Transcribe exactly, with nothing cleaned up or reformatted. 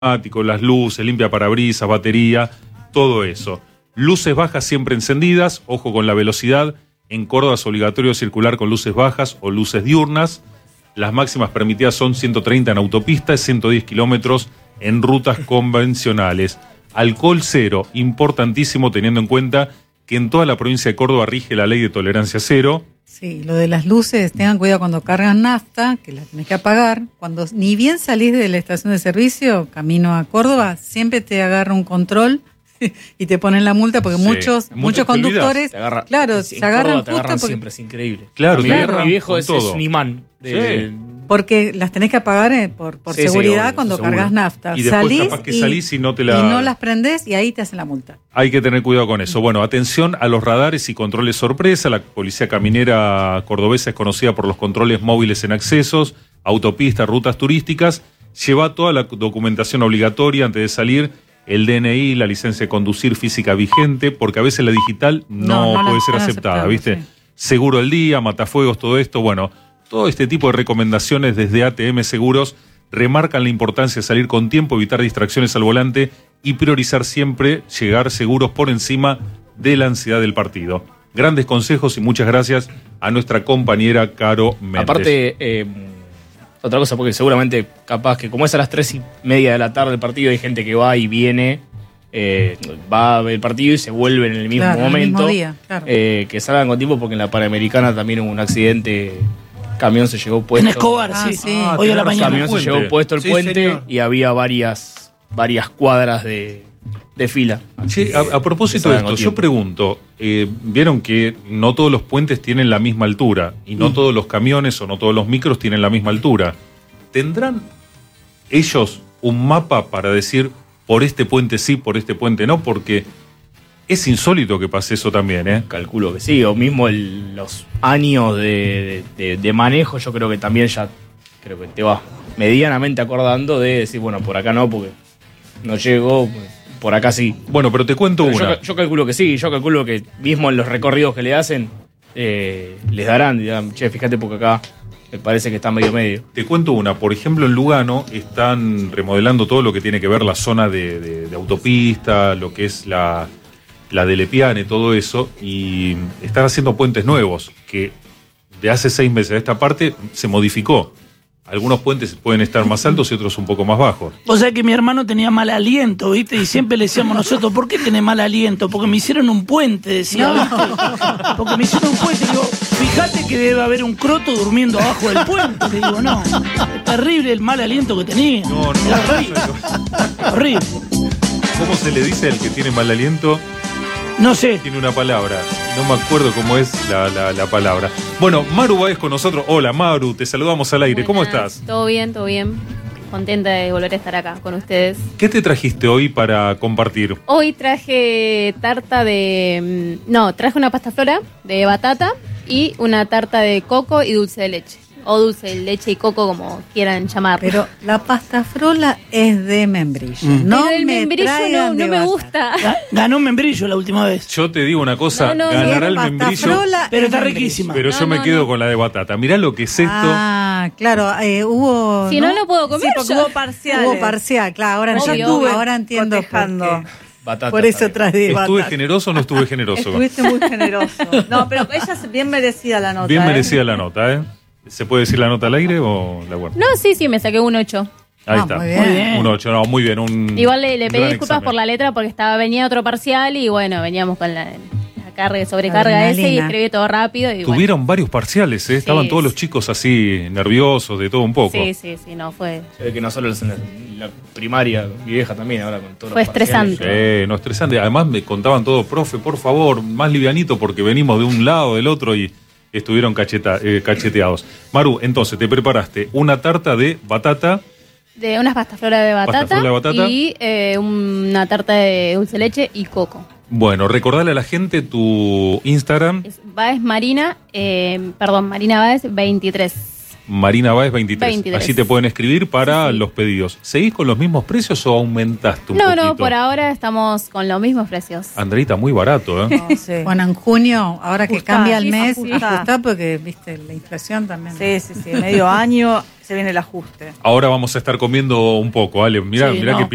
las luces, limpia parabrisas, batería, todo eso. Luces bajas siempre encendidas, ojo con la velocidad. En Córdoba es obligatorio circular con luces bajas o luces diurnas. Las máximas permitidas son ciento treinta en autopista y ciento diez kilómetros en rutas convencionales. Alcohol cero, importantísimo teniendo en cuenta que en toda la provincia de Córdoba rige la ley de tolerancia cero. Sí, lo de las luces, tengan cuidado cuando cargan nafta, que las tenés que apagar. Cuando ni bien salís de la estación de servicio, camino a Córdoba, siempre te agarra un control y te ponen la multa porque sí, muchos muchos conductores, agarra, claro, se agarran te justo agarran porque, siempre, es increíble. Claro, mi, claro, mi viejo es, es un imán. De, sí. Porque las tenés que apagar eh, por, por sí, seguridad sí, obvio, cuando seguro. Cargas nafta. Y después salís capaz que y, salís y no te la... y no las prendés y ahí te hacen la multa. Hay que tener cuidado con eso. Bueno, atención a los radares y controles sorpresa. La policía caminera cordobesa es conocida por los controles móviles en accesos, autopistas, rutas turísticas. Lleva toda la documentación obligatoria antes de salir, el D N I, la licencia de conducir física vigente, porque a veces la digital no, no, no puede la, ser no aceptada, ¿viste? Sí. Seguro el día, matafuegos, todo esto, bueno... Todo este tipo de recomendaciones desde A T M Seguros remarcan la importancia de salir con tiempo, evitar distracciones al volante y priorizar siempre llegar seguros por encima de la ansiedad del partido. Grandes consejos y muchas gracias a nuestra compañera Caro Méndez. Aparte, eh, otra cosa, porque seguramente capaz que como es a las tres y media de la tarde el partido, hay gente que va y viene, eh, va a ver el partido y se vuelve en el mismo claro, momento. El mismo día, claro. eh, que salgan con tiempo porque en la Panamericana también hubo un accidente... Camión se llevó puesto. En Escobar, ah, sí. sí. Hoy a la mañana. Camión se llevó puesto el sí, puente señor. Y había varias, varias cuadras de, de fila. Che, a, a propósito de esto, yo pregunto, eh, vieron que no todos los puentes tienen la misma altura y no mm. todos los camiones o no todos los micros tienen la misma altura. ¿Tendrán ellos un mapa para decir por este puente sí, por este puente no? Porque es insólito que pase eso también, ¿eh? Calculo que sí, o mismo el, los años de, de, de manejo, yo creo que también ya creo que te vas medianamente acordando de decir, bueno, por acá no, porque no llego, por acá sí. Bueno, pero te cuento pero una. Yo, yo calculo que sí, yo calculo que mismo en los recorridos que le hacen, eh, les darán, dirán, che, fíjate porque acá me parece que está medio medio. Te cuento una, por ejemplo en Lugano están remodelando todo lo que tiene que ver la zona de, de, de autopista, lo que es la... la de Lepiane, todo eso, y están haciendo puentes nuevos, que de hace seis meses a esta parte se modificó. Algunos puentes pueden estar más altos y otros un poco más bajos. O sea que mi hermano tenía mal aliento, ¿viste? Y siempre le decíamos nosotros, ¿por qué tenés mal aliento? Porque me hicieron un puente, decía, no. ¿viste? Porque me hicieron un puente. Digo, fíjate que debe haber un croto durmiendo abajo del puente. Le digo, no, es terrible el mal aliento que tenía. No, no, Era no, horrible. no. Horrible. ¿Cómo se le dice al que tiene mal aliento? No sé. Tiene una palabra, no me acuerdo cómo es la, la, la palabra. Bueno, Maru Báez con nosotros. Hola Maru, te saludamos al aire. Buenas. ¿Cómo estás? Todo bien, todo bien. Contenta de volver a estar acá con ustedes. ¿Qué te trajiste hoy para compartir? Hoy traje tarta de... No, traje una pasta flora de batata y una tarta de coco y dulce de leche. O dulce de leche y coco, como quieran llamarlo. Pero la pasta frola es de membrillo. Mm. No Pero el me membrillo no, no me gusta. Ganó un membrillo la última vez. Yo te digo una cosa, No, no, ganará no, el membrillo, frola pero es está membrillo. riquísima. pero No, yo me no, quedo no. con la de batata. Mirá lo que es esto. Ah, claro, eh, hubo... Si no, no puedo comer Sí, porque yo. hubo parciales. Hubo parcial, claro, ahora, Obvio. entiendo, ahora entiendo por cotejando. qué. Batata, Por eso también. traje ¿Estuve batata. generoso o no estuve generoso? Estuviste muy generoso. No, pero ella es bien merecida la nota. Bien ¿eh? merecida la nota, ¿eh? ¿Se puede decir la nota al aire o la guardo? No, sí, sí, me saqué un ocho. Ahí Ah, está. muy bien. Muy bien. Un ocho, no, muy bien. Un Igual le, le pedí gran disculpas examen. por la letra porque estaba venía otro parcial y bueno, veníamos con la, la carga, sobrecarga La ese y adrenalina. escribí todo rápido. Y Tuvieron bueno. varios parciales, ¿eh? Estaban Sí, todos sí. los chicos así nerviosos, de todo un poco. Sí, sí, sí, no, fue, Se ve que no solo es en la, la primaria, mi vieja también, ahora con todos Fue los parciales. estresante. Sí, no estresante. Además me contaban todo, profe, por favor, más livianito porque venimos de un lado, del otro y estuvieron cacheta, eh, cacheteados. Maru, entonces te preparaste una tarta de batata. de unas pastas flora de batata, Pasta flora de batata. y eh, una tarta de dulce de leche y coco. Bueno, recordale a la gente tu Instagram, Es Baez Marina, eh, perdón, Marina Baez veintitrés. Marina Báez veintitrés. veintitrés. Así te pueden escribir para Sí, sí. los pedidos. ¿Seguís con los mismos precios o aumentaste un No, poquito? no, por ahora estamos con los mismos precios. Andreita, muy barato, ¿eh? No, sí. Bueno, en junio, ahora que Ajustá, cambia el sí, mes, ajustá. ajustá porque, viste, la inflación también. Sí, sí, sí. Medio año se viene el ajuste. Ahora vamos a estar comiendo un poco, Ale. Mirá, Sí, mirá no. que